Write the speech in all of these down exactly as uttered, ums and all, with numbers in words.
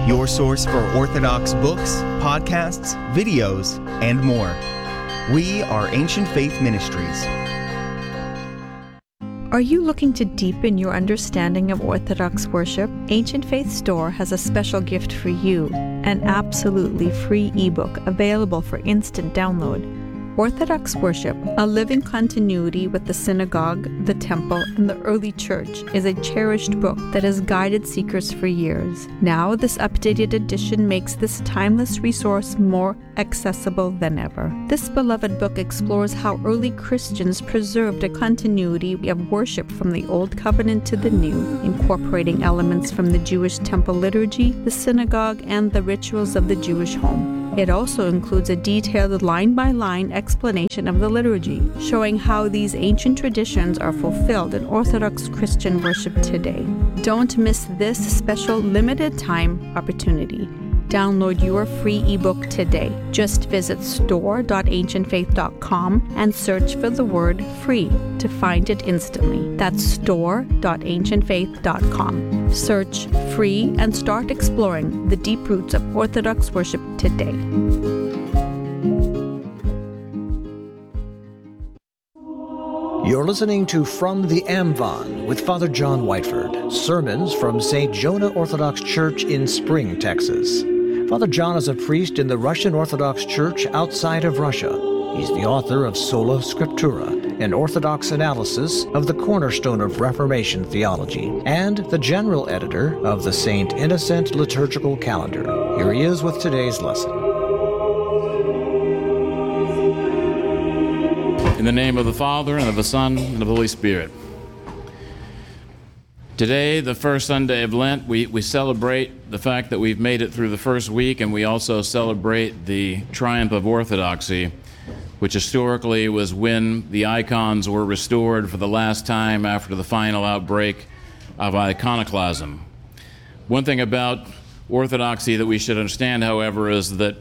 your source for Orthodox books, podcasts, videos, and more. We are Ancient Faith Ministries. Are you looking to deepen your understanding of Orthodox worship? Ancient Faith Store has a special gift for you, an absolutely free ebook available for instant download. Orthodox Worship, a living continuity with the synagogue, the temple, and the early church, is a cherished book that has guided seekers for years. Now, this updated edition makes this timeless resource more accessible than ever. This beloved book explores how early Christians preserved a continuity of worship from the Old Covenant to the New, incorporating elements from the Jewish temple liturgy, the synagogue, and the rituals of the Jewish home. It also includes a detailed line-by-line explanation of the liturgy, showing how these ancient traditions are fulfilled in Orthodox Christian worship today. Don't miss this special limited-time opportunity. Download your free ebook today. Just visit store dot ancient faith dot com and search for the word free to find it instantly. That's store dot ancient faith dot com. Search free and start exploring the deep roots of Orthodox worship today. You're listening to From the Amvon with Father John Whiteford, sermons from Saint Jonah Orthodox Church in Spring, Texas. Father John is a priest in the Russian Orthodox Church outside of Russia. He's the author of Sola Scriptura, an Orthodox analysis of the cornerstone of Reformation theology, and the general editor of the Saint Innocent Liturgical Calendar. Here he is with today's lesson. In the name of the Father, and of the Son, and of the Holy Spirit. Today, the first Sunday of Lent, we, we celebrate the fact that we've made it through the first week, and we also celebrate the triumph of Orthodoxy, which historically was when the icons were restored for the last time after the final outbreak of iconoclasm. One thing about Orthodoxy that we should understand, however, is that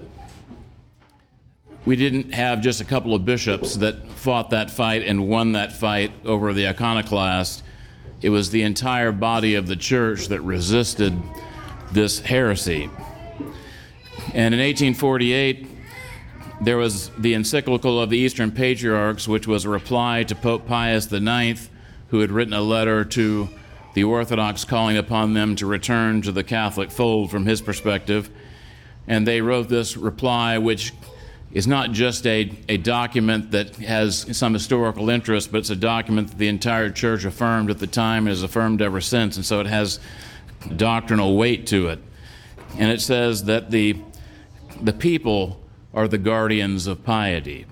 we didn't have just a couple of bishops that fought that fight and won that fight over the iconoclast. It was the entire body of the church that resisted this heresy. And in eighteen forty-eight, there was the encyclical of the Eastern Patriarchs, which was a reply to Pope Pius the Ninth, who had written a letter to the Orthodox calling upon them to return to the Catholic fold from his perspective. And they wrote this reply, which is not just a, a document that has some historical interest, but it's a document that the entire church affirmed at the time and has affirmed ever since, and so it has doctrinal weight to it. And it says that the, the people are the guardians of piety.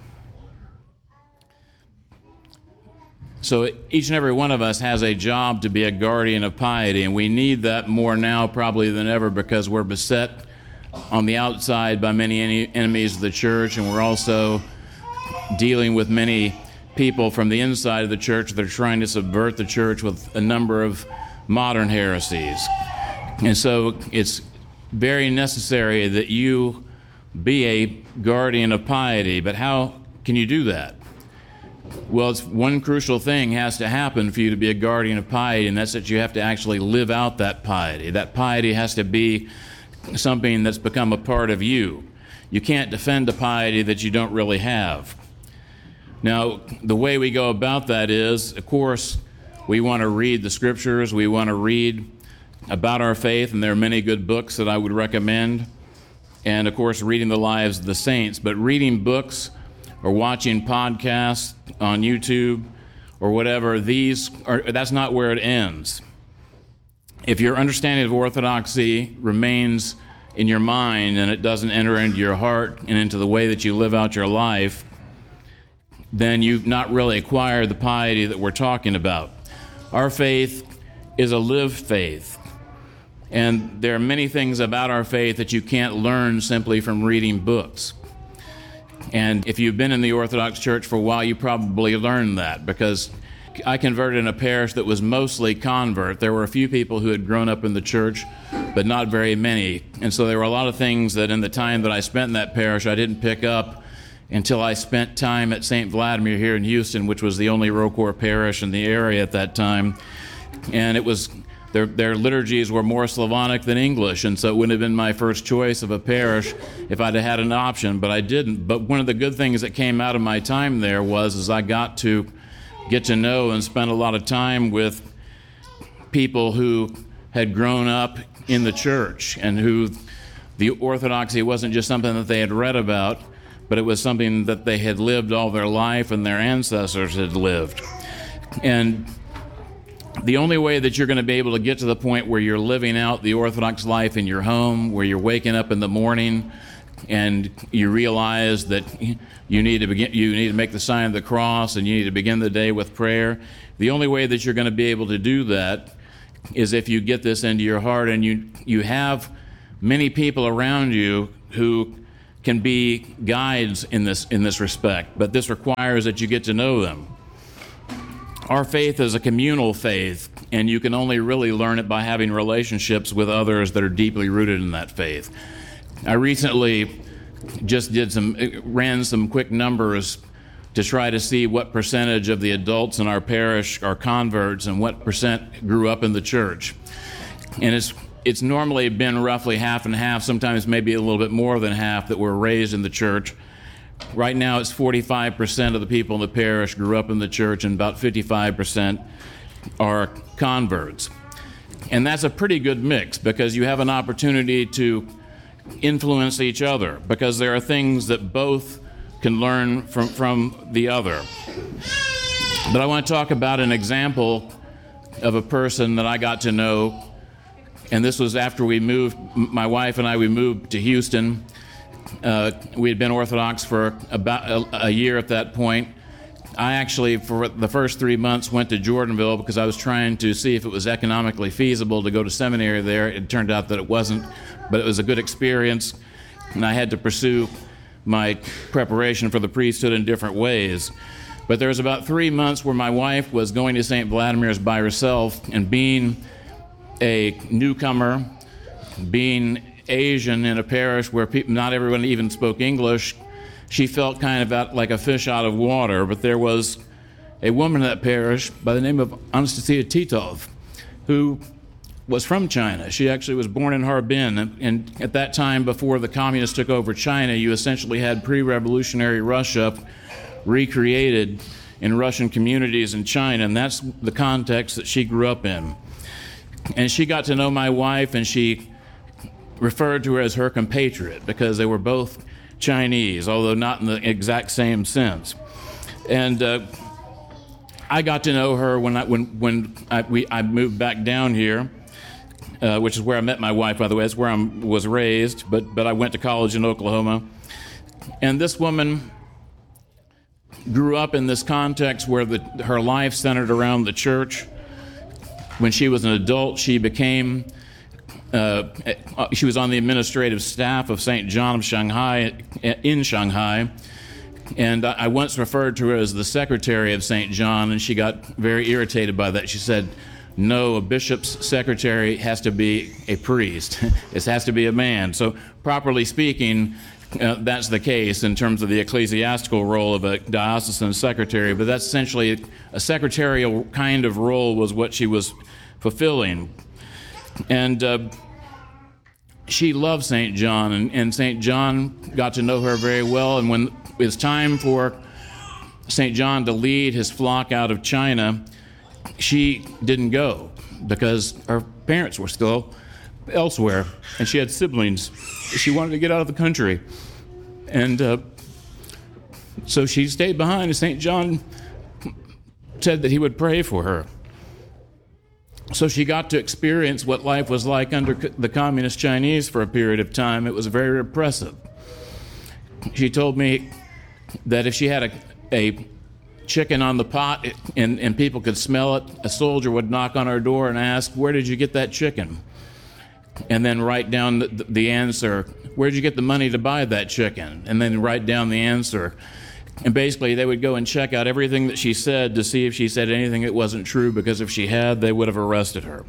So each and every one of us has a job to be a guardian of piety, and we need that more now probably than ever because we're beset on the outside by many enemies of the church, and we're also dealing with many people from the inside of the church that are trying to subvert the church with a number of modern heresies. And so it's very necessary that you be a guardian of piety. But how can you do that? Well, it's one crucial thing has to happen for you to be a guardian of piety, and that's that you have to actually live out that piety. That piety has to be something that's become a part of you. You can't defend a piety that you don't really have. Now, the way we go about that is, of course, we want to read the scriptures, we want to read about our faith, and there are many good books that I would recommend, and of course, reading the lives of the saints. But reading books or watching podcasts on YouTube or whatever, these are, that's not where it ends. If your understanding of orthodoxy remains in your mind and it doesn't enter into your heart and into the way that you live out your life, then you've not really acquired the piety that we're talking about. Our faith is a lived faith, and there are many things about our faith that you can't learn simply from reading books. And if you've been in the Orthodox Church for a while, you probably learned that, because I converted in a parish that was mostly convert. There were a few people who had grown up in the church, but not very many. And so there were a lot of things that in the time that I spent in that parish, I didn't pick up until I spent time at Saint Vladimir here in Houston, which was the only ROCOR parish in the area at that time. And it was their, their liturgies were more Slavonic than English, and so it wouldn't have been my first choice of a parish if I'd have had an option, but I didn't. But one of the good things that came out of my time there was is I got to get to know and spend a lot of time with people who had grown up in the church and who the orthodoxy wasn't just something that they had read about, but it was something that they had lived all their life and their ancestors had lived. And the only way that you're going to be able to get to the point where you're living out the Orthodox life in your home, where you're waking up in the morning and you realize that you need to begin, you need to make the sign of the cross and you need to begin the day with prayer, the only way that you're going to be able to do that is if you get this into your heart and you you have many people around you who can be guides in this in this respect, but this requires that you get to know them. Our faith is a communal faith, and you can only really learn it by having relationships with others that are deeply rooted in that faith. I recently just did some ran some quick numbers to try to see what percentage of the adults in our parish are converts and what percent grew up in the church. And it's it's normally been roughly half and half, sometimes maybe a little bit more than half that were raised in the church. Right now it's forty-five percent of the people in the parish grew up in the church, and about fifty-five percent are converts. And that's a pretty good mix, because you have an opportunity to influence each other, because there are things that both can learn from, from the other. But I want to talk about an example of a person that I got to know, and this was after we moved, my wife and I, we moved to Houston. Uh, we had been Orthodox for about a, a year at that point. I actually, for the first three months, went to Jordanville because I was trying to see if it was economically feasible to go to seminary there. It turned out that it wasn't, but it was a good experience, and I had to pursue my preparation for the priesthood in different ways. But there was about three months where my wife was going to Saint Vladimir's by herself, and being a newcomer, being Asian in a parish where people, not everyone even spoke English, she felt kind of out, like a fish out of water. But there was a woman in that parish by the name of Anastasia Titov, who was from China. She actually was born in Harbin, and, and at that time, before the communists took over China, you essentially had pre-revolutionary Russia recreated in Russian communities in China, and that's the context that she grew up in. And she got to know my wife, and she referred to her as her compatriot because they were both Chinese, although not in the exact same sense. And uh, I got to know her when I, when, when I, we, I moved back down here, uh, which is where I met my wife, by the way. That's where I was raised, but, but I went to college in Oklahoma. And this woman grew up in this context where the, her life centered around the church. When she was an adult, she became Uh, she was on the administrative staff of Saint John of Shanghai, in Shanghai, and I once referred to her as the secretary of Saint John, and she got very irritated by that. She said, no, a bishop's secretary has to be a priest. It has to be a man. So properly speaking, uh, that's the case in terms of the ecclesiastical role of a diocesan secretary, but that's essentially a secretarial kind of role was what she was fulfilling. And uh, she loved Saint John, and, and Saint John got to know her very well. And when it was time for Saint John to lead his flock out of China, she didn't go because her parents were still elsewhere, and she had siblings. She wanted to get out of the country. And uh, so she stayed behind, and Saint John said that he would pray for her. So she got to experience what life was like under the communist Chinese for a period of time. It was very repressive. She told me that if she had a, a chicken on the pot and, and people could smell it, a soldier would knock on her door and ask, where did you get that chicken? And then write down the, the answer, where did you get the money to buy that chicken? And then write down the answer. And basically, they would go and check out everything that she said to see if she said anything that wasn't true, because if she had, they would have arrested her.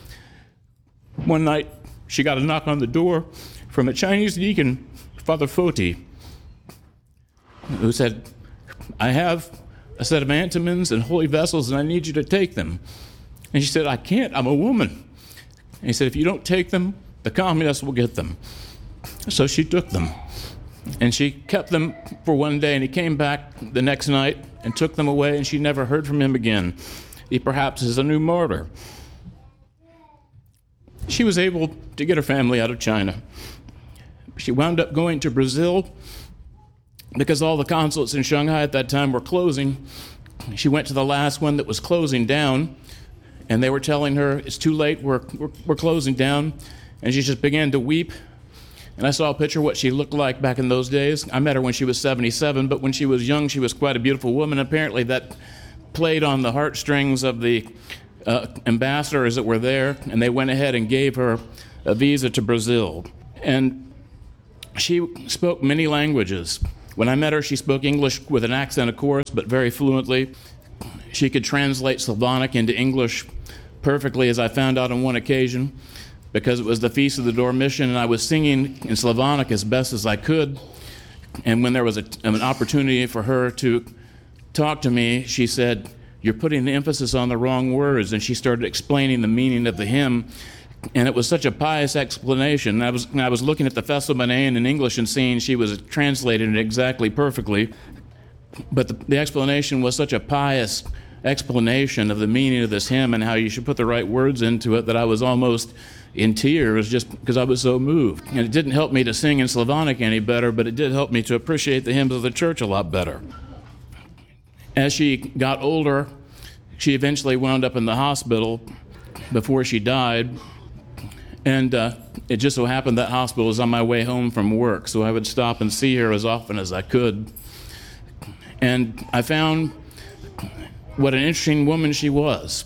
One night, she got a knock on the door from a Chinese deacon, Father Foti, who said, I have a set of antimons and holy vessels, and I need you to take them. And she said, I can't, I'm a woman. And he said, if you don't take them, the communists will get them. So she took them. And she kept them for one day, and he came back the next night and took them away, and she never heard from him again. He perhaps is a new martyr. She was able to get her family out of China. She wound up going to Brazil because all the consulates in Shanghai at that time were closing. She went to the last one that was closing down, and they were telling her, it's too late, we're, we're, we're closing down. And she just began to weep. And I saw a picture of what she looked like back in those days. I met her when she was seventy-seven, but when she was young, she was quite a beautiful woman. Apparently that played on the heartstrings of the uh, ambassadors that were there, and they went ahead and gave her a visa to Brazil. And she spoke many languages. When I met her, she spoke English with an accent, of course, but very fluently. She could translate Slavonic into English perfectly, as I found out on one occasion, because it was the Feast of the Dormition, and I was singing in Slavonic as best as I could. And when there was a, an opportunity for her to talk to me, she said, you're putting the emphasis on the wrong words. And she started explaining the meaning of the hymn. And it was such a pious explanation. I was, I was looking at the Thessalonian in English and seeing she was translating it exactly perfectly. But the, the explanation was such a pious explanation of the meaning of this hymn and how you should put the right words into it that I was almost in tears just because I was so moved. And it didn't help me to sing in Slavonic any better, but it did help me to appreciate the hymns of the church a lot better. As she got older, she eventually wound up in the hospital before she died. And uh, it just so happened that hospital was on my way home from work, so I would stop and see her as often as I could. And I found what an interesting woman she was.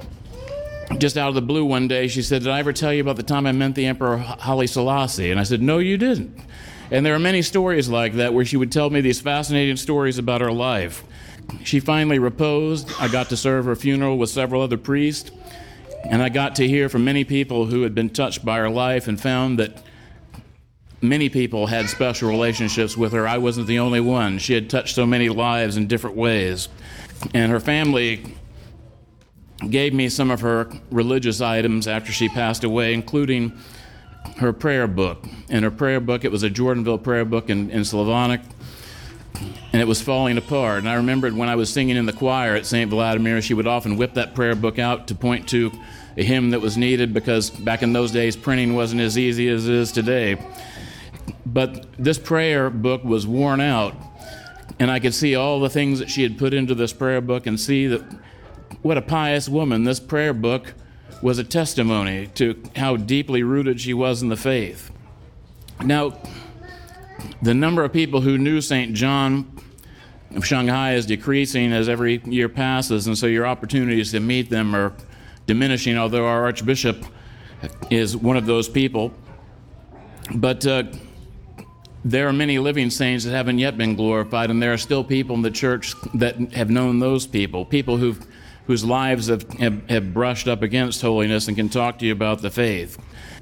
Just out of the blue one day, she said, did I ever tell you about the time I met the Emperor Haile Selassie? And I said, no, you didn't. And there are many stories like that where she would tell me these fascinating stories about her life. She finally reposed. I got to serve her funeral with several other priests, and I got to hear from many people who had been touched by her life and found that many people had special relationships with her. I wasn't the only one. She had touched so many lives in different ways. And her family gave me some of her religious items after she passed away, including her prayer book. In her prayer book, it was a Jordanville prayer book in, in Slavonic, and it was falling apart. And I remembered when I was singing in the choir at Saint Vladimir, she would often whip that prayer book out to point to a hymn that was needed, because back in those days, printing wasn't as easy as it is today. But this prayer book was worn out, and I could see all the things that she had put into this prayer book and see that what a pious woman. This prayer book was a testimony to how deeply rooted she was in the faith. Now, the number of people who knew Saint John of Shanghai is decreasing as every year passes, and so your opportunities to meet them are diminishing, although our Archbishop is one of those people. But uh, there are many living saints that haven't yet been glorified, and there are still people in the church that have known those people, people who've, whose lives have, have, have brushed up against holiness and can talk to you about the faith.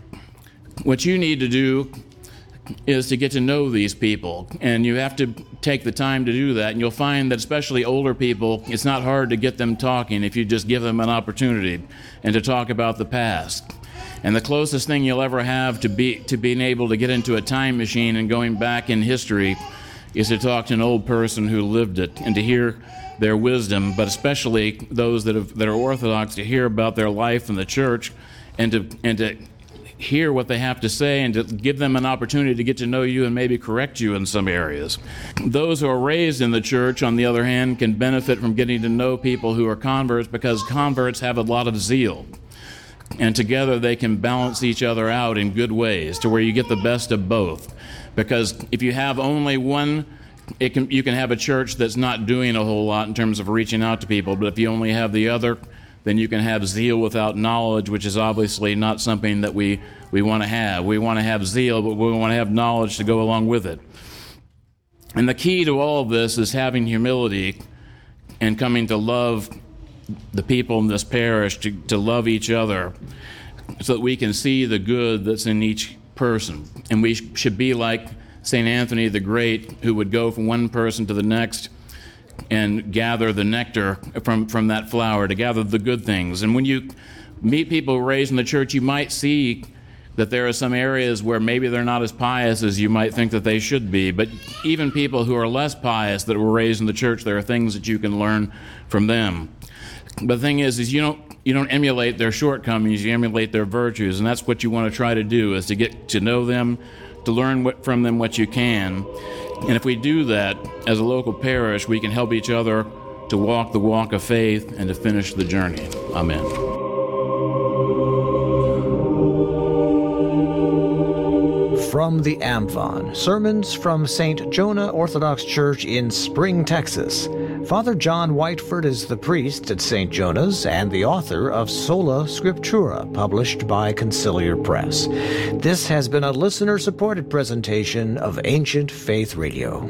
What you need to do is to get to know these people, and you have to take the time to do that, and you'll find that especially older people, it's not hard to get them talking if you just give them an opportunity and to talk about the past. And the closest thing you'll ever have to be to being able to get into a time machine and going back in history is to talk to an old person who lived it and to hear their wisdom, but especially those that have, that are Orthodox, to hear about their life in the church and to and to hear what they have to say and to give them an opportunity to get to know you and maybe correct you in some areas. Those who are raised in the church, on the other hand, can benefit from getting to know people who are converts, because converts have a lot of zeal. And together they can balance each other out in good ways to where you get the best of both. Because if you have only one, it can, you can have a church that's not doing a whole lot in terms of reaching out to people. But if you only have the other, then you can have zeal without knowledge, which is obviously not something that we, we want to have. We want to have zeal, but we want to have knowledge to go along with it. And the key to all of this is having humility and coming to love the people in this parish, to, to love each other, so that we can see the good that's in each person. And we sh- should be like Saint Anthony the Great, who would go from one person to the next and gather the nectar from, from that flower, to gather the good things. And when you meet people raised in the church, you might see that there are some areas where maybe they're not as pious as you might think that they should be. But even people who are less pious that were raised in the church, there are things that you can learn from them. But the thing is, is you don't you don't emulate their shortcomings, you emulate their virtues, and that's what you want to try to do, is to get to know them, to learn what, from them what you can. And if we do that as a local parish, we can help each other to walk the walk of faith and to finish the journey. Amen. From the AMVON, sermons from Saint Jonah Orthodox Church in Spring, Texas. Father John Whiteford is the priest at Saint Jonah's and the author of Sola Scriptura, published by Conciliar Press. This has been a listener-supported presentation of Ancient Faith Radio.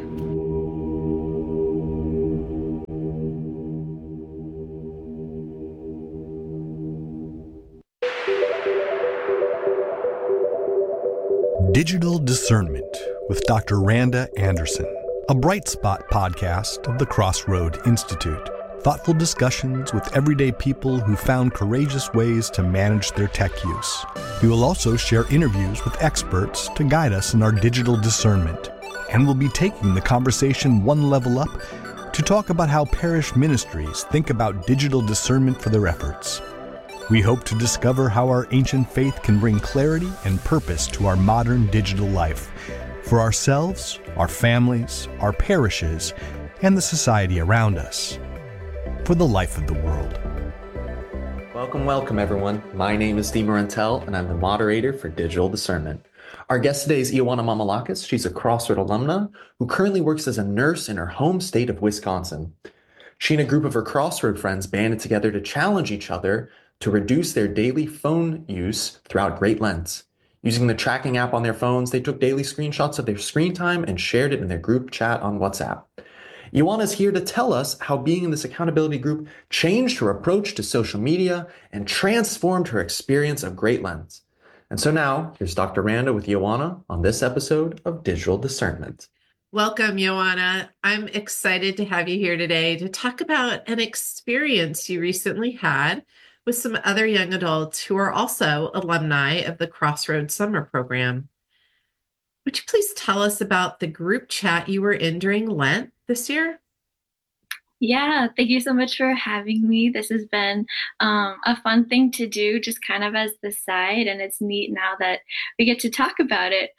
Digital Discernment with Doctor Randa Anderson, a Bright Spot podcast of the Crossroad Institute. Thoughtful discussions with everyday people who found courageous ways to manage their tech use. We will also share interviews with experts to guide us in our digital discernment. And we'll be taking the conversation one level up to talk about how parish ministries think about digital discernment for their efforts. We hope to discover how our ancient faith can bring clarity and purpose to our modern digital life, for ourselves, our families, our parishes, and the society around us, for the life of the world. Welcome, welcome everyone. My name is Dee Marantel, and I'm the moderator for Digital Discernment. Our guest today is Ioana Mamalakis. She's a Crossroad alumna who currently works as a nurse in her home state of Wisconsin. She and a group of her Crossroad friends banded together to challenge each other to reduce their daily phone use throughout Great Lent. Using the tracking app on their phones, they took daily screenshots of their screen time and shared it in their group chat on WhatsApp. Ioana is here to tell us how being in this accountability group changed her approach to social media and transformed her experience of Great Lent. And so now, here's Doctor Randa with Ioana on this episode of Digital Discernment. Welcome, Ioana. I'm excited to have you here today to talk about an experience you recently had with some other young adults who are also alumni of the Crossroads Summer Program. Would you please tell us about the group chat you were in during Lent this year? Yeah, thank you so much for having me. This has been um, a fun thing to do, just kind of as the side, and it's neat now that we get to talk about it.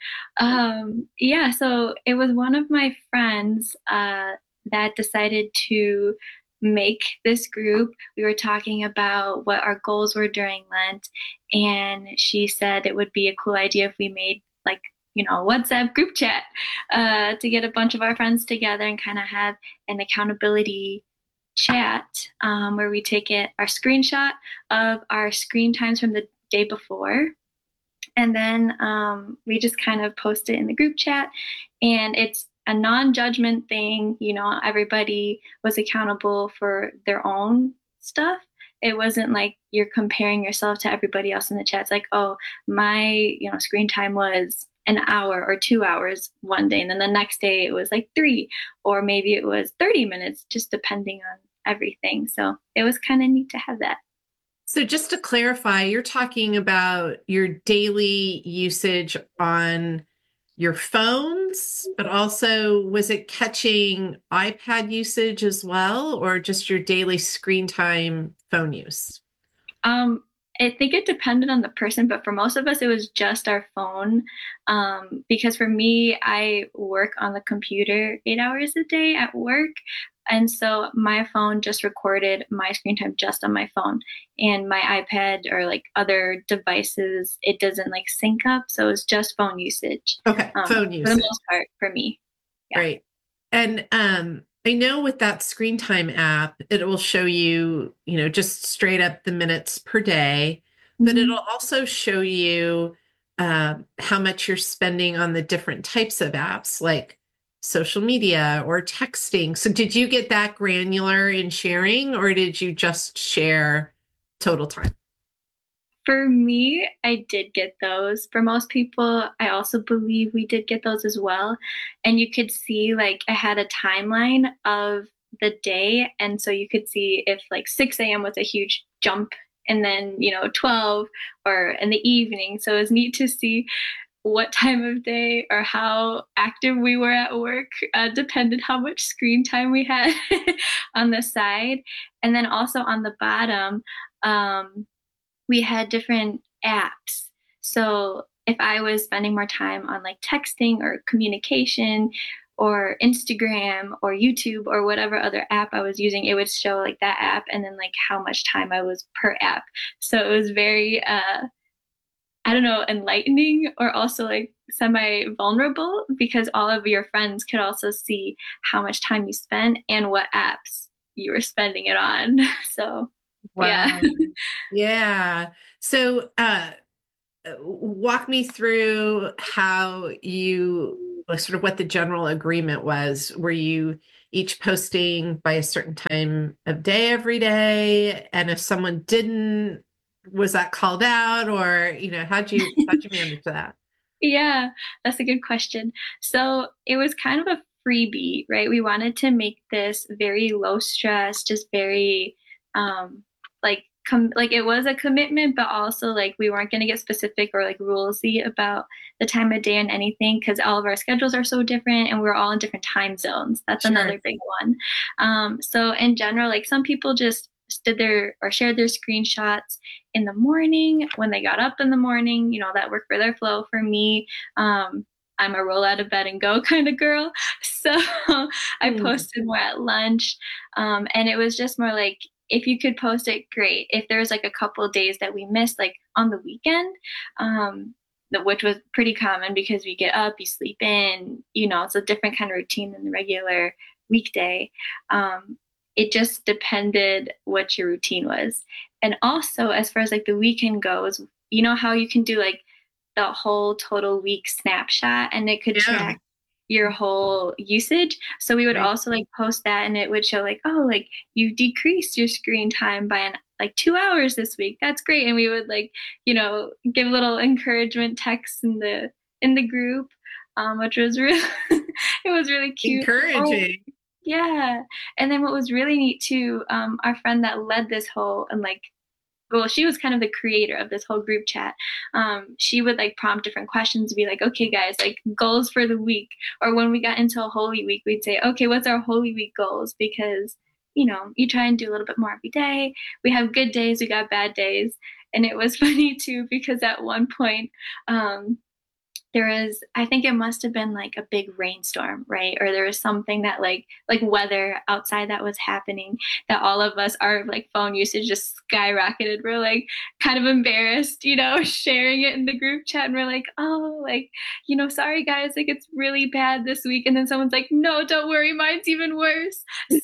Um, yeah, so it was one of my friends uh, that decided to make this group. We were talking about what our goals were during Lent, and she said it would be a cool idea if we made like, you know, WhatsApp group chat uh, to get a bunch of our friends together and kind of have an accountability chat um, where we take it our screenshot of our screen times from the day before. And then um, we just kind of post it in the group chat, and it's a non-judgment thing. You know, everybody was accountable for their own stuff. It wasn't like you're comparing yourself to everybody else in the chat. It's like, oh, my, you know, screen time was an hour or two hours one day, and then the next day it was like three, or maybe it was thirty minutes, just depending on everything. So it was kind of neat to have that. So just to clarify, you're talking about your daily usage on your phones, but also was it catching iPad usage as well, or just your daily screen time phone use? Um, I think it depended on the person, but for most of us, it was just our phone. Um, because for me, I work on the computer eight hours a day at work. And so my phone just recorded my screen time just on my phone, and my iPad or like other devices, it doesn't like sync up. So it's just phone usage. Okay. Um, phone usage. For the most part for me. Yeah. Great. And um, I know with that screen time app, it will show you, you know, just straight up the minutes per day, mm-hmm. but it'll also show you uh, how much you're spending on the different types of apps, like social media or texting. So did you get that granular in sharing, or did you just share total time? For me, I did get those. For most people, I also believe we did get those as well. And you could see, like, I had a timeline of the day. And so you could see if like six a.m. was a huge jump and then, you know, twelve or in the evening. So it was neat to see what time of day or how active we were at work uh, depended how much screen time we had on the side. And then also on the bottom, um, we had different apps. So if I was spending more time on like texting or communication or Instagram or YouTube or whatever other app I was using, it would show like that app and then like how much time I was per app. So it was very, uh, I don't know, enlightening or also like semi-vulnerable, because all of your friends could also see how much time you spend and what apps you were spending it on. So, wow. yeah. Yeah. So, uh, walk me through how you, sort of what the general agreement was. Were you each posting by a certain time of day every day? And if someone didn't, was that called out, or, you know, how'd you, how'd you manage that? Yeah, that's a good question. So it was kind of a freebie, right? We wanted to make this very low stress, just very, um, like, com- like it was a commitment, but also like we weren't going to get specific or like rulesy about the time of day and anything, because all of our schedules are so different and we're all in different time zones. That's Sure. another big one. Um, so in general, like some people just did their or shared their screenshots in the morning when they got up in the morning, you know, that worked for their flow. For me, um, I'm a roll out of bed and go kind of girl. So I Mm. posted more at lunch. Um, and it was just more like, if you could post it, great. If there's like a couple of days that we missed, like on the weekend, um, which was pretty common because we get up, you sleep in, you know, it's a different kind of routine than the regular weekday. Um, it just depended what your routine was. And also, as far as like the weekend goes, you know how you can do like the whole total week snapshot and it could Yeah. track your whole usage. So we would Right. also like post that and it would show like, oh, like you decreased your screen time by an like two hours this week. That's great. And we would like, you know, give little encouragement texts in the in the group, um, which was really it was really cute. Encouraging. Oh, yeah. And then what was really neat too, um, our friend that led this whole and like well, she was kind of the creator of this whole group chat. Um, she would like prompt different questions to be like, okay, guys, like goals for the week. Or when we got into a Holy Week, we'd say, okay, what's our Holy Week goals? Because, you know, you try and do a little bit more every day. We have good days, we got bad days. And it was funny too, because at one point, um, there was, I think it must have been like a big rainstorm, right? Or there was something that like, like weather outside that was happening that all of us, our like phone usage just skyrocketed. We're like kind of embarrassed, you know, sharing it in the group chat. And we're like, oh, like, you know, sorry guys, like it's really bad this week. And then someone's like, no, don't worry, mine's even worse. So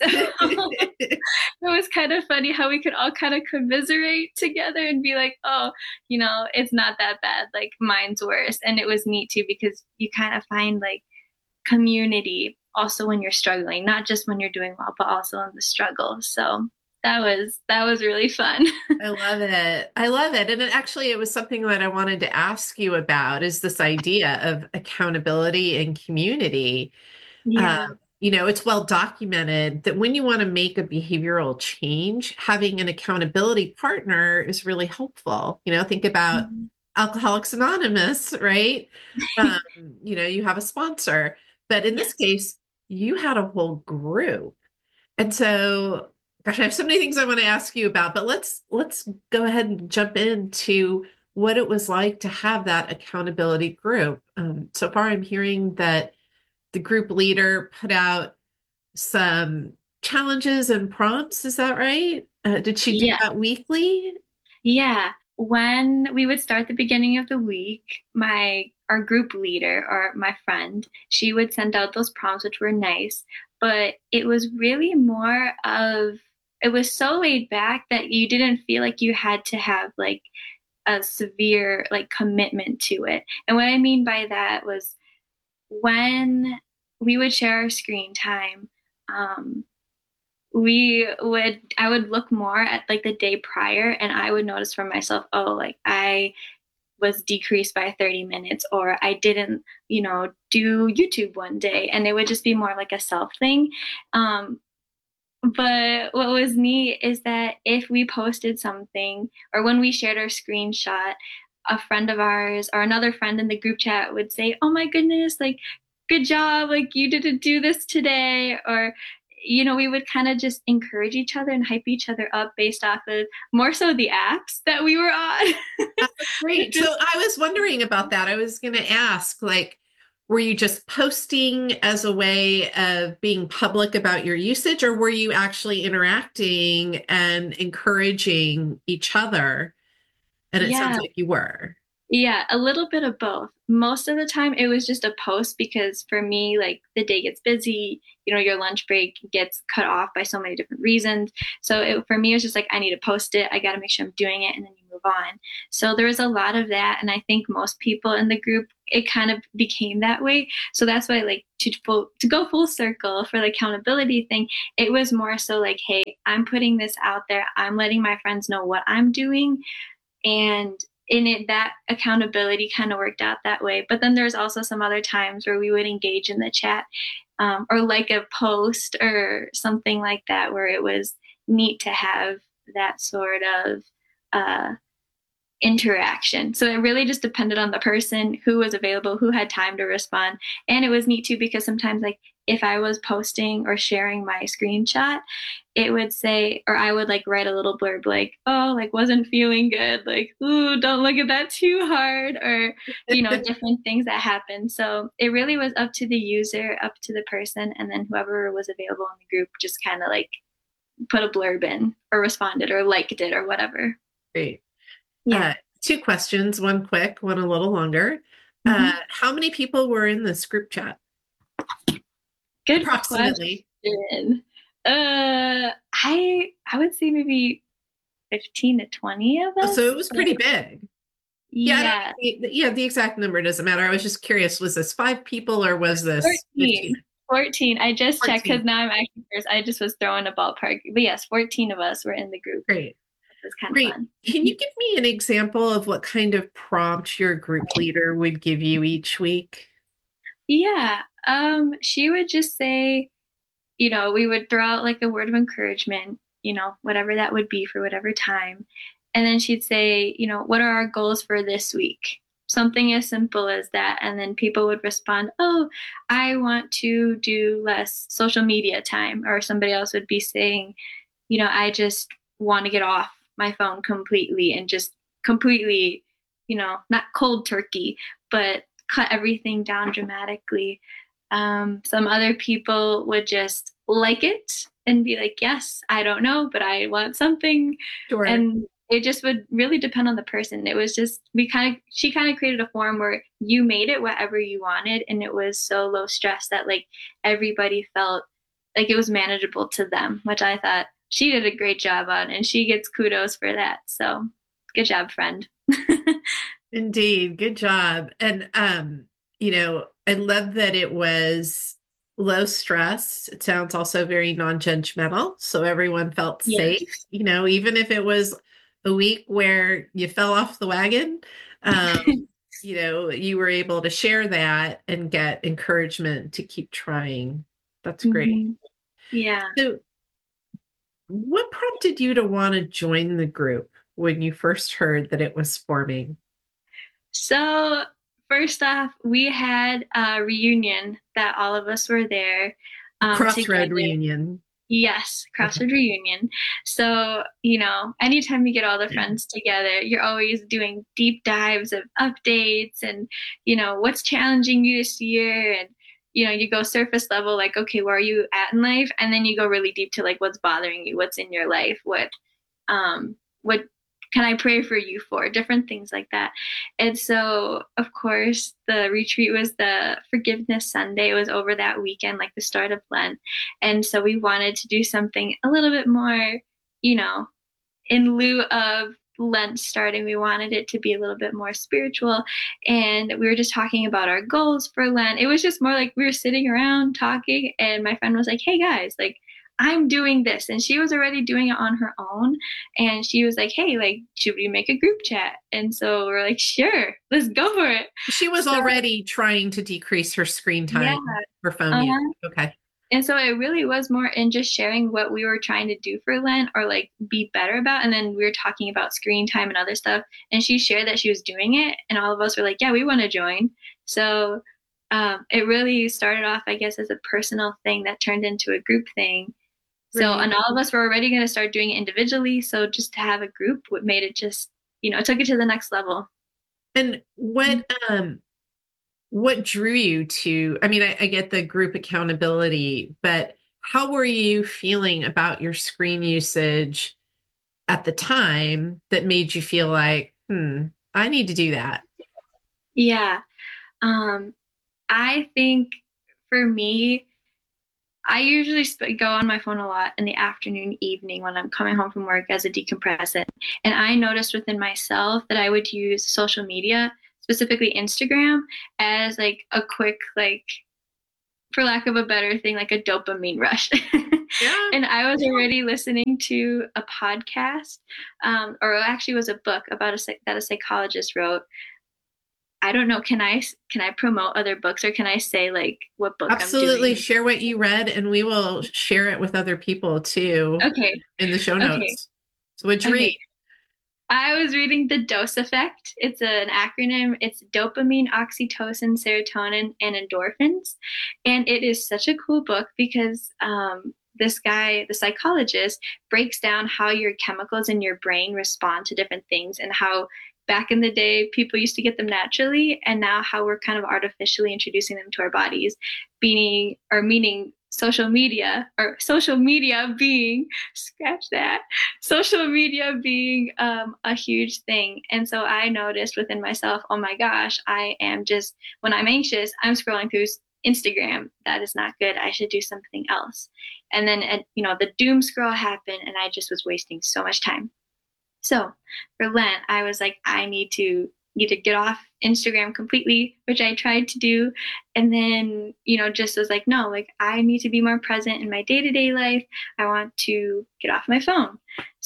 it was kind of funny how we could all kind of commiserate together and be like, oh, you know, it's not that bad. Like mine's worse. And it was neat too, because you kind of find like community also when you're struggling, not just when you're doing well, but also in the struggle. So that was that was really fun. I love it. I love it. And it actually, it was something that I wanted to ask you about, is this idea of accountability and community. Yeah. Um, you know, it's well documented that when you want to make a behavioral change, having an accountability partner is really helpful. You know, think about Mm-hmm. Alcoholics Anonymous, right? Um, you know, you have a sponsor, but in this case, you had a whole group. And so, gosh, I have so many things I want to ask you about, but let's let's go ahead and jump into what it was like to have that accountability group. Um, so far, I'm hearing that the group leader put out some challenges and prompts. Is that right? Uh, did she do Yeah. that weekly? Yeah. When we would start the beginning of the week, my our group leader or my friend, she would send out those prompts, which were nice, but it was really more of, it was so laid back that you didn't feel like you had to have like a severe like commitment to it. And what I mean by that was when we would share our screen time, um, we would I would look more at like the day prior and I would notice for myself, oh, like I was decreased by thirty minutes, or I didn't, you know, do YouTube one day, and it would just be more like a self thing. Um, But what was neat is that if we posted something or when we shared our screenshot, a friend of ours or another friend in the group chat would say, "Oh my goodness, like, good job, like you didn't do this today." Or, you know, we would kind of just encourage each other and hype each other up based off of more so the apps that we were on. That's great. So I was wondering about that. I was going to ask, like, were you just posting as a way of being public about your usage, or were you actually interacting and encouraging each other? And it Yeah. sounds like you were. Yeah, a little bit of both. Most of the time it was just a post because for me, like the day gets busy, you know, your lunch break gets cut off by so many different reasons. So it, for me, it was just like, I need to post it. I got to make sure I'm doing it and then you move on. So there was a lot of that. And I think most people in the group, it kind of became that way. So that's why like to, full, to go full circle for the accountability thing, it was more so like, hey, I'm putting this out there. I'm letting my friends know what I'm doing. And in it, that accountability kind of worked out that way. But then there's also some other times where we would engage in the chat um, or like a post or something like that, where it was neat to have that sort of uh, interaction. So it really just depended on the person who was available, who had time to respond. And it was neat too, because sometimes like if I was posting or sharing my screenshot, it would say, or I would like write a little blurb like, oh, like wasn't feeling good. Like, ooh, don't look at that too hard, or, you know, different things that happen. So it really was up to the user, up to the person. And then whoever was available in the group just kind of like put a blurb in or responded or liked it or whatever. Great. Yeah. Uh, two questions, one quick, one a little longer. Mm-hmm. Uh, how many people were in this group chat? Good Approximately. question. Uh, I I would say maybe fifteen to twenty of us. So it was pretty big. Yeah. Yeah, yeah, the exact number doesn't matter. I was just curious, was this five people or was this fourteen? fifteen? fourteen. I just checked because fourteen. now I'm actually curious. I just was throwing a ballpark. But yes, fourteen of us were in the group. Great. It was kind Great. of fun. Can you give me an example of what kind of prompt your group leader would give you each week? Yeah. Um, she would just say, you know, we would throw out like a word of encouragement, you know, whatever that would be for whatever time. And then she'd say, you know, what are our goals for this week? Something as simple as that. And then people would respond, oh, I want to do less social media time. Or somebody else would be saying, you know, I just want to get off my phone completely and just completely, you know, not cold turkey, but cut everything down dramatically. Um, some other people would just like it and be like, yes, I don't know, but I want something. Sure. And it just would really depend on the person. It was just, we kind of, she kind of created a form where you made it whatever you wanted. And it was so low stress that like everybody felt like it was manageable to them, which I thought she did a great job on, and she gets kudos for that. So good job, friend. Indeed. Good job. And, um, you know, I love that it was low stress. It sounds also very non-judgmental. So everyone felt Yes. safe, you know, even if it was a week where you fell off the wagon, um, you know, you were able to share that and get encouragement to keep trying. That's great. Mhm. Yeah. So what prompted you to want to join the group when you first heard that it was forming? So first off, we had a reunion that all of us were there. Um, Crossroad together. reunion. Yes, Crossroad reunion. So, you know, anytime you get all the friends together, you're always doing deep dives of updates and, you know, what's challenging you this year. And, you know, you go surface level, like, okay, where are you at in life? And then you go really deep to like, what's bothering you? What's in your life? What, um, what can I pray for you for? Different things like that. And so, of course, the retreat was the Forgiveness Sunday. It was over that weekend, like the start of Lent. And so we wanted to do something a little bit more, you know, in lieu of Lent starting, we wanted it to be a little bit more spiritual. And we were just talking about our goals for Lent. It was just more like we were sitting around talking, and my friend was like, hey guys, like, I'm doing this. And she was already doing it on her own. And she was like, hey, like, should we make a group chat? And so we're like, sure, let's go for it. She was So- already trying to decrease her screen time, Yeah. her phone Uh-huh. use. Okay. And so it really was more in just sharing what we were trying to do for Lent or like be better about. And then we were talking about screen time and other stuff. And she shared that she was doing it. And all of us were like, yeah, we want to join. So um, it really started off, I guess, as a personal thing that turned into a group thing. So, Right. and all of us were already going to start doing it individually. So just to have a group, what made it just, you know, it took it to the next level. And what um what drew you to, I mean, I, I get the group accountability, but how were you feeling about your screen usage at the time that made you feel like, hmm, I need to do that? Yeah. Um, I think for me, I usually sp- go on my phone a lot in the afternoon, evening when I'm coming home from work as a decompressant. And I noticed within myself that I would use social media, specifically Instagram, as like a quick, like, for lack of a better thing, like a dopamine rush. Yeah. And I was already listening to a podcast, um, or actually it was a book about a that a psychologist wrote. I don't know. Can I can I promote other books, or can I say like what book Absolutely. I'm doing? Share what you read, and we will share it with other people too Okay. in the show Okay. notes. So what'd you Okay. read? I was reading The Dose Effect. It's an acronym. It's dopamine, oxytocin, serotonin, and endorphins. And it is such a cool book because um, this guy, the psychologist, breaks down how your chemicals in your brain respond to different things, and how back in the day people used to get them naturally, and now how we're kind of artificially introducing them to our bodies, meaning or meaning social media or social media being scratch that social media being um, a huge thing. And so I noticed within myself, oh my gosh, I am just, when I'm anxious, I'm scrolling through Instagram. That is not good. I should do something else. And then, you know, the doom scroll happened, and I just was wasting so much time. So for Lent, I was like, I need to need to get off Instagram completely, which I tried to do. And then, you know, just was like, no, like I need to be more present in my day-to-day life. I want to get off my phone.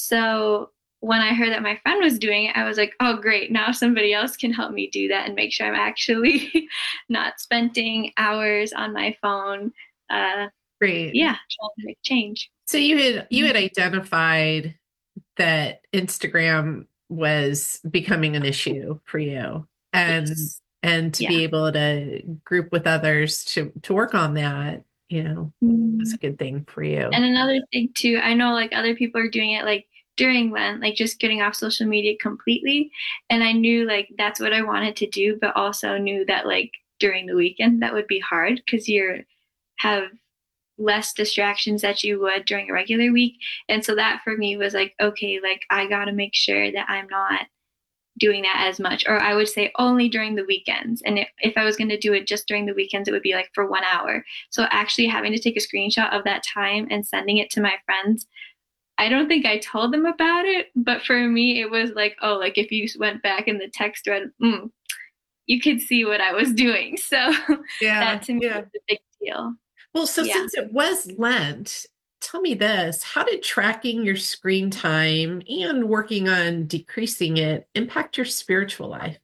So when I heard that my friend was doing it, I was like, oh, great. Now somebody else can help me do that and make sure I'm actually not spending hours on my phone. Uh, Great. yeah, trying to make change. So you had you had identified that Instagram was becoming an issue for you, and Yes. and to Yeah. be able to group with others to to work on that, you know, Mm. was a good thing for you. And another thing too, I know like other people are doing it like during Lent, like just getting off social media completely. And I knew like that's what I wanted to do, but also knew that like during the weekend that would be hard because you're have less distractions that you would during a regular week. And so that for me was like, okay, like I got to make sure that I'm not doing that as much, or I would say only during the weekends. And if, if I was going to do it just during the weekends, it would be like for one hour. So actually having to take a screenshot of that time and sending it to my friends, I don't think I told them about it, but for me, it was like, oh, like if you went back in the text thread, mm, you could see what I was doing. So Yeah, that to me yeah. was a big deal. Well, so Yeah. since it was Lent, tell me this, how did tracking your screen time and working on decreasing it impact your spiritual life?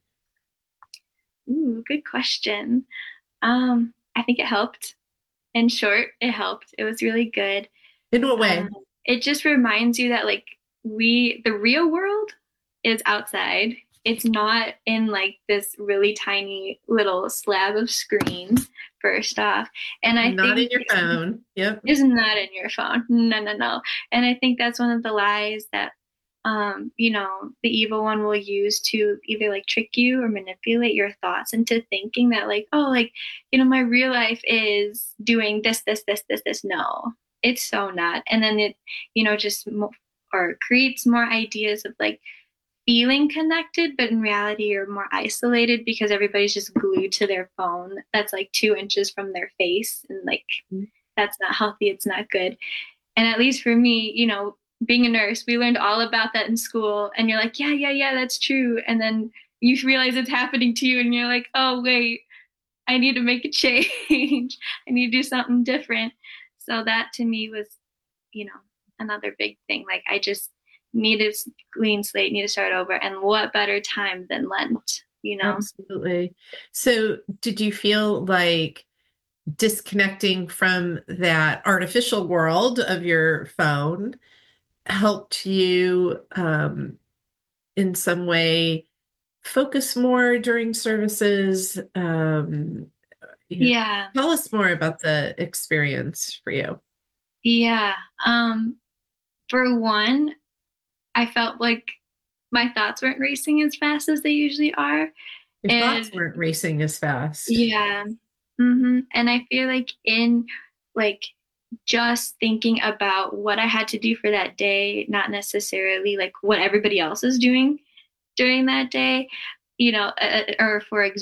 Ooh, good question. Um, I think it helped. In short, it helped. It was really good. In what way? Um, it just reminds you that like we, the real world is outside. It's not in like this really tiny little slab of screen, first off. And I Not think in your phone. Yep. it's not in your phone. No, no, no. And I think that's one of the lies that um, you know, the evil one will use to either like trick you or manipulate your thoughts into thinking that like, oh, like, you know, my real life is doing this, this, this, this, this. No, it's so not. And then it, you know, just mo- or creates more ideas of like feeling connected, but in reality you're more isolated because everybody's just glued to their phone that's like two inches from their face, and like that's not healthy, it's not good. And at least for me, you know, being a nurse, we learned all about that in school, and you're like, yeah, yeah, yeah, that's true. And then you realize it's happening to you, and you're like, oh wait, I need to make a change. I need to do something different. So that to me was, you know, another big thing. Like I just needed a clean slate, need to start over. And what better time than Lent, you know? Absolutely. So did you feel like disconnecting from that artificial world of your phone helped you um, in some way focus more during services? Um, you know, Yeah. tell us more about the experience for you. Yeah. Um, for one, I felt like my thoughts weren't racing as fast as they usually are. Your thoughts And weren't racing as fast. yeah. hmm And I feel like in like just thinking about what I had to do for that day, not necessarily like what everybody else is doing during that day, you know, uh, or for ex-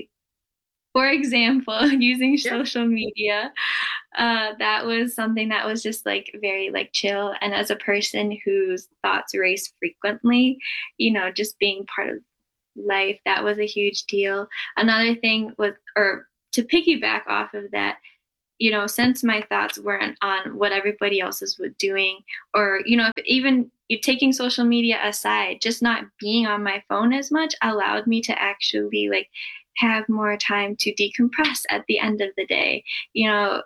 for example, using Yeah. social media, uh, that was something that was just like very like chill. And as a person whose thoughts race frequently, you know, just being part of life, that was a huge deal. Another thing was, or to piggyback off of that, you know, since my thoughts weren't on what everybody else is doing, or, you know, if even you taking social media aside, just not being on my phone as much allowed me to actually like have more time to decompress at the end of the day. You know,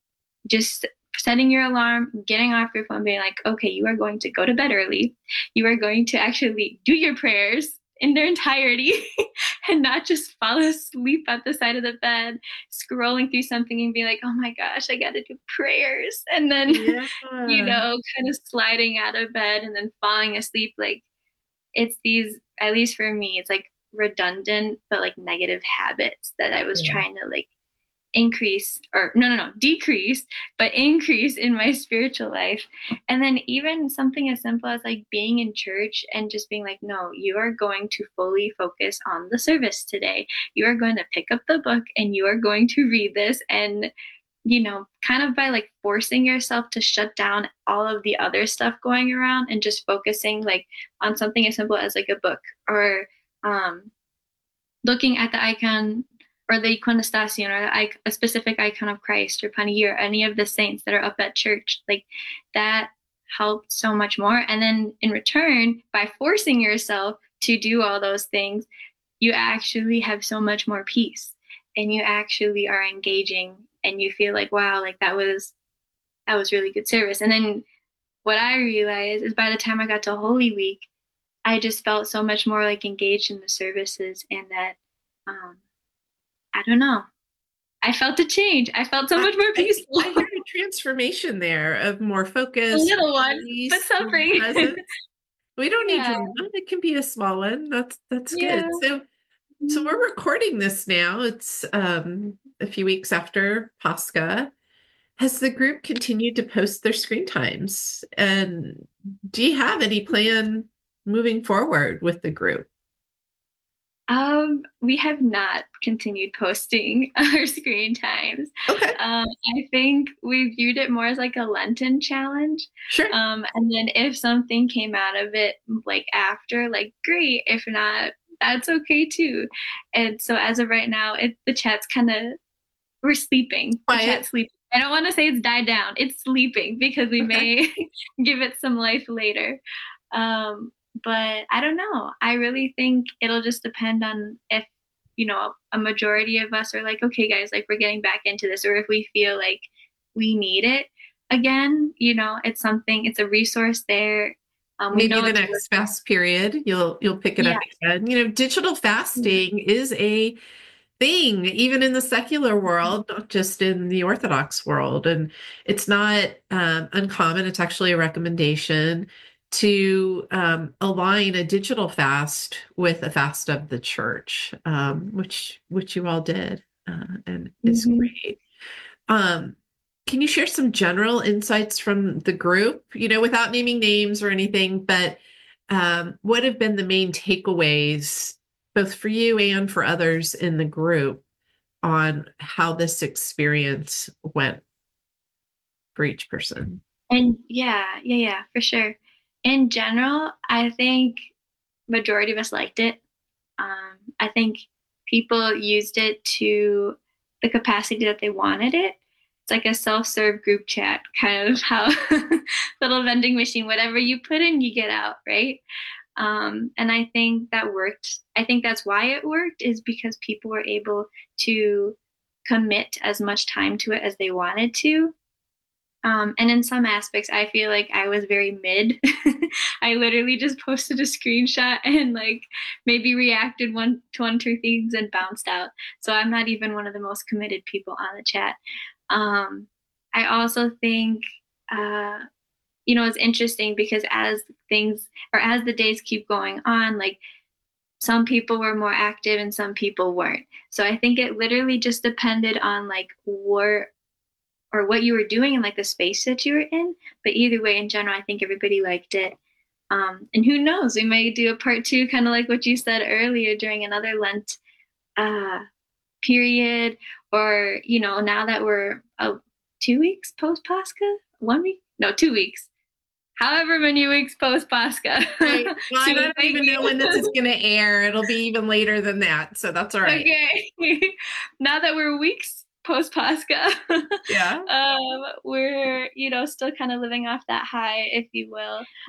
just setting your alarm, getting off your phone, being like, okay, you are going to go to bed early. You are going to actually do your prayers in their entirety and not just fall asleep at the side of the bed, scrolling through something and be like, oh my gosh, I got to do prayers. And then, Yeah. you know, kind of sliding out of bed and then falling asleep. Like it's these, at least for me, it's like redundant, but like negative habits that I was Yeah. trying to like increase or no no no decrease but increase in my spiritual life. And then even something as simple as like being in church and just being like, no, you are going to fully focus on the service today. You are going to pick up the book and you are going to read this. And you know, kind of by like forcing yourself to shut down all of the other stuff going around and just focusing like on something as simple as like a book, or um looking at the icon or the iconostation, or the, a specific icon of Christ or Panagia or any of the saints that are up at church, like that helped so much more. And then in return, by forcing yourself to do all those things, you actually have so much more peace, and you actually are engaging, and you feel like, wow, like that was that was really good service. And then what I realized is by the time I got to Holy Week, I just felt so much more like engaged in the services, and that um I don't know. I felt a change. I felt so much more I, peaceful. I heard a transformation there of more focus, A little one, peace, but suffering. presence. We don't need Yeah. drama. It can be a small one. That's that's Yeah. good. So so we're recording this now. It's um a few weeks after Pascha. Has the group continued to post their screen times? And do you have any plan moving forward with the group? Um, we have not continued posting our screen times. Okay. Um, I think we viewed it more as like a Lenten challenge. Sure. Um, and then if something came out of it like after, like great. If not, that's okay too. And so as of right now, it the chat's kind of we're sleeping. The Quiet. chat's sleeping. I don't want to say it's died down. It's sleeping because we Okay. may give it some life later. Um, but I don't know. I really think it'll just depend on if, you know, a majority of us are like, okay, guys, like we're getting back into this, or if we feel like we need it again. You know, it's something, it's a resource there. Um, we Maybe know the it's next fast period, you'll you'll pick it up Yeah. again. You know, digital fasting is a thing, even in the secular world, not just in the Orthodox world. And it's not um, uncommon. It's actually a recommendation to um, align a digital fast with a fast of the church, um, which which you all did, uh, and is Mhm. great. Um, can you share some general insights from the group? You know, without naming names or anything, but um, what have been the main takeaways, both for you and for others in the group, on how this experience went for each person? And yeah, yeah, yeah, for sure. In general, I think majority of us liked it. Um, I think people used it to the capacity that they wanted it. It's like a self-serve group chat, kind of how little vending machine, whatever you put in, you get out, right? Um, and I think that worked. I think that's why it worked, is because people were able to commit as much time to it as they wanted to. Um, and in some aspects, I feel like I was very mid. I literally just posted a screenshot and like maybe reacted one to one, two things and bounced out. So I'm not even one of the most committed people on the chat. Um, I also think, uh, you know, it's interesting because as things or as the days keep going on, like some people were more active and some people weren't. So I think it literally just depended on like where or what you were doing and like the space that you were in. But either way, in general, I think everybody liked it. Um, and who knows, we might do a part two, kind of like what you said earlier during another Lent uh, period, or, you know, now that we're uh, two weeks post Pascha, one week, no, two weeks, however many weeks post Pascha. Right. Well, I don't even know when this is going to air. It'll be even later than that. So that's all right. Okay. Now that we're weeks post Pascha, yeah, um, we're, you know, still kind of living off that high, if you will.